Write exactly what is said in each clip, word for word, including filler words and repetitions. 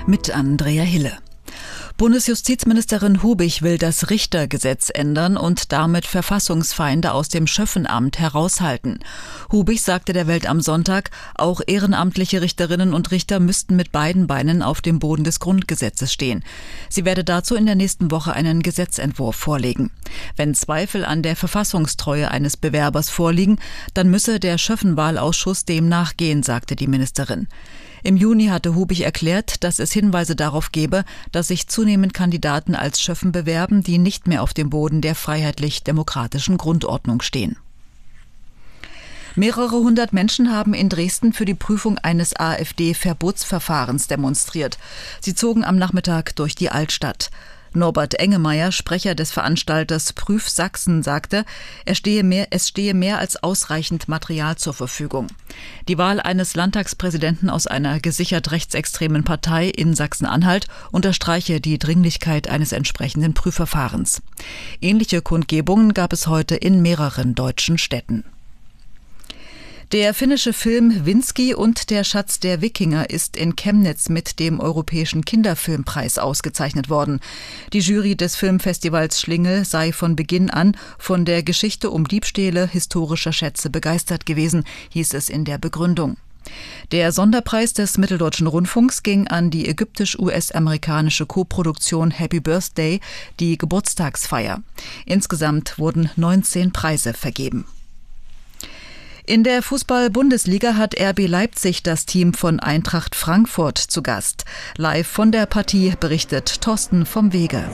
mit Andrea Hille. Bundesjustizministerin Hubich will das Richtergesetz ändern und damit Verfassungsfeinde aus dem Schöffenamt heraushalten. Hubich sagte der Welt am Sonntag, auch ehrenamtliche Richterinnen und Richter müssten mit beiden Beinen auf dem Boden des Grundgesetzes stehen. Sie werde dazu in der nächsten Woche einen Gesetzentwurf vorlegen. Wenn Zweifel an der Verfassungstreue eines Bewerbers vorliegen, dann müsse der Schöffenwahlausschuss dem nachgehen, sagte die Ministerin. Im Juni hatte Hubich erklärt, dass es Hinweise darauf gebe, dass sich zunehmend Kandidaten als Schöffen bewerben, die nicht mehr auf dem Boden der freiheitlich-demokratischen Grundordnung stehen. Mehrere hundert Menschen haben in Dresden für die Prüfung eines AfD-Verbotsverfahrens demonstriert. Sie zogen am Nachmittag durch die Altstadt. Norbert Engemeyer, Sprecher des Veranstalters Prüf Sachsen, sagte, es stehe mehr, es stehe mehr als ausreichend Material zur Verfügung. Die Wahl eines Landtagspräsidenten aus einer gesichert rechtsextremen Partei in Sachsen-Anhalt unterstreiche die Dringlichkeit eines entsprechenden Prüfverfahrens. Ähnliche Kundgebungen gab es heute in mehreren deutschen Städten. Der finnische Film Winski und der Schatz der Wikinger ist in Chemnitz mit dem Europäischen Kinderfilmpreis ausgezeichnet worden. Die Jury des Filmfestivals Schlingel sei von Beginn an von der Geschichte um Diebstähle historischer Schätze begeistert gewesen, hieß es in der Begründung. Der Sonderpreis des Mitteldeutschen Rundfunks ging an die ägyptisch-U S-amerikanische Koproduktion Happy Birthday, die Geburtstagsfeier. Insgesamt wurden neunzehn Preise vergeben. In der Fußball-Bundesliga hat R B Leipzig das Team von Eintracht Frankfurt zu Gast. Live von der Partie berichtet Thorsten vom Wege.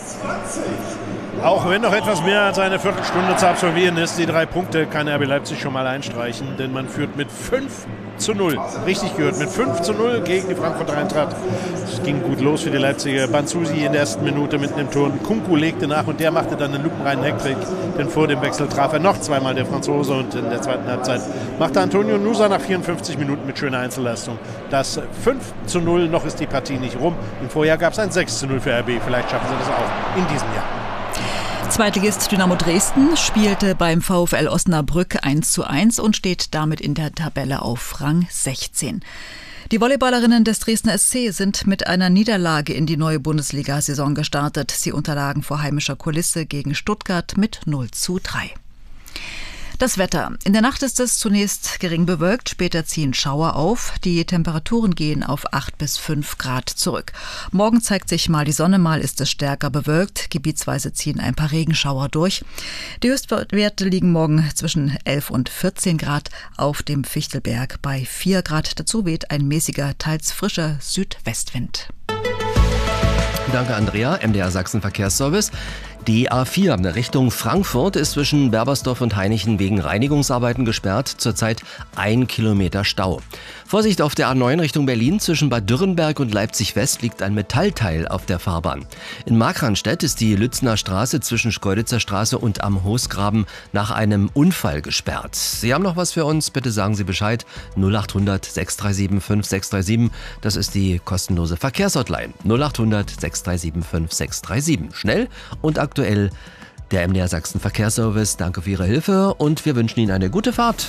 Auch wenn noch etwas mehr als eine Viertelstunde zu absolvieren ist, die drei Punkte kann R B Leipzig schon mal einstreichen, denn man führt mit fünf zu null. Richtig gehört, mit fünf zu null gegen die Frankfurter Eintracht. Es ging gut los für die Leipziger. Banzusi in der ersten Minute mit einem Tor. Kunku legte nach und der machte dann einen lupenreinen Hattrick, denn vor dem Wechsel traf er noch zweimal der Franzose und in der zweiten Halbzeit machte Antonio Nusa nach vierundfünfzig Minuten mit schöner Einzelleistung das fünf zu null. Noch ist die Partie nicht rum. Im Vorjahr gab es ein sechs zu null für R B. Vielleicht schaffen sie das auch in diesem Jahr. Zweitligist Dynamo Dresden spielte beim VfL Osnabrück eins zu eins und steht damit in der Tabelle auf Rang sechzehn. Die Volleyballerinnen des Dresdner S C sind mit einer Niederlage in die neue Bundesliga-Saison gestartet. Sie unterlagen vor heimischer Kulisse gegen Stuttgart mit null zu drei. Das Wetter. In der Nacht ist es zunächst gering bewölkt, später ziehen Schauer auf. Die Temperaturen gehen auf acht bis fünf Grad zurück. Morgen zeigt sich mal die Sonne, mal ist es stärker bewölkt. Gebietsweise ziehen ein paar Regenschauer durch. Die Höchstwerte liegen morgen zwischen elf und vierzehn Grad, auf dem Fichtelberg bei vier Grad. Dazu weht ein mäßiger, teils frischer Südwestwind. Danke, Andrea. M D R Sachsen Verkehrsservice. Die A vier Richtung Frankfurt ist zwischen Berbersdorf und Hainichen wegen Reinigungsarbeiten gesperrt. Zurzeit ein Kilometer Stau. Vorsicht auf der A neun Richtung Berlin. Zwischen Bad Dürrenberg und Leipzig West liegt ein Metallteil auf der Fahrbahn. In Markranstädt ist die Lützner Straße zwischen Schkeuditzer Straße und am Hoßgraben nach einem Unfall gesperrt. Sie haben noch was für uns? Bitte sagen Sie Bescheid. null acht hundert sechs drei sieben fünf sechs drei sieben. Das ist die kostenlose Verkehrshotline. null acht hundert sechs drei sieben fünf sechs drei sieben. Schnell und aktuell der M D R Sachsen Verkehrsservice. Danke für Ihre Hilfe und wir wünschen Ihnen eine gute Fahrt.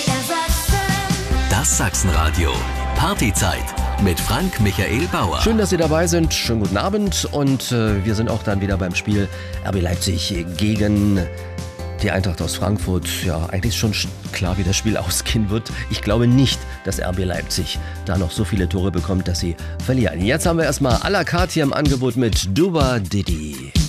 Das Sachsenradio. Partyzeit mit Frank Michael Bauer. Schön, dass Sie dabei sind. Schönen guten Abend und äh, wir sind auch dann wieder beim Spiel R B Leipzig gegen die Eintracht aus Frankfurt. Ja, eigentlich ist schon klar, wie das Spiel ausgehen wird. Ich glaube nicht, dass R B Leipzig da noch so viele Tore bekommt, dass sie verlieren. Jetzt haben wir erstmal à la carte hier im Angebot mit Duba Didi.